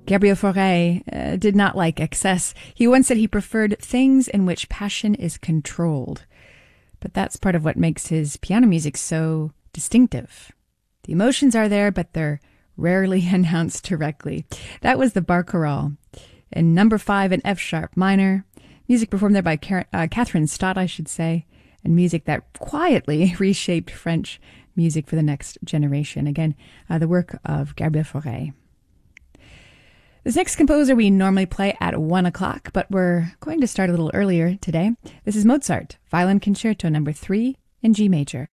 Gabriel Fauré did not like excess. He once said he preferred things in which passion is controlled. But that's part of what makes his piano music so distinctive. The emotions are there, but they're rarely announced directly. That was the Barcarolle in number 5 in F sharp minor. Music performed there by Catherine Stott, I should say, and music that quietly reshaped French music for the next generation. Again, the work of Gabriel Fauré. This next composer we normally play at 1 o'clock, but we're going to start a little earlier today. This is Mozart, Violin Concerto number 3 in G major.